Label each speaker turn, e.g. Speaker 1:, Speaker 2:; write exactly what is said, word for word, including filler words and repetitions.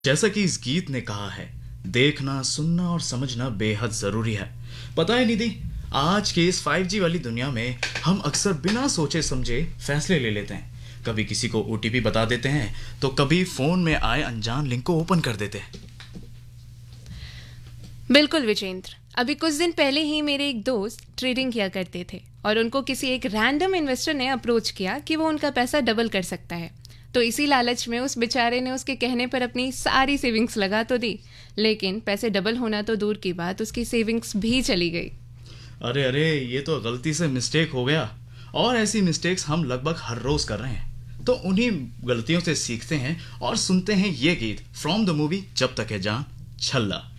Speaker 1: जैसा कि इस गीत ने कहा है, देखना, सुनना और समझना बेहद जरूरी है। पता है निधि, आज के इस फाइव जी वाली दुनिया में हम अक्सर बिना सोचे समझे फैसले ले लेते हैं। कभी किसी को ओ टी पी बता देते हैं, तो कभी फोन में आए अनजान लिंक को ओपन कर देते हैं।
Speaker 2: बिल्कुल विजेंद्र, अभी कुछ दिन पहले ही मेरे एक दोस्त ट्रेडिंग किया करते थे और उनको किसी एक रैंडम इन्वेस्टर ने अप्रोच किया कि वो उनका पैसा डबल कर सकता है। तो इसी लालच में उस बेचारे ने उसके कहने पर अपनी सारी सेविंग्स लगा तो दी, लेकिन पैसे डबल होना तो दूर की बात, उसकी सेविंग्स भी चली गई।
Speaker 1: अरे अरे, ये तो गलती से मिस्टेक हो गया। और ऐसी मिस्टेक्स हम लगभग हर रोज कर रहे हैं। तो उन्हीं गलतियों से सीखते हैं और सुनते हैं ये गीत फ्रॉम द मूवी जब तक है जान छल्ला।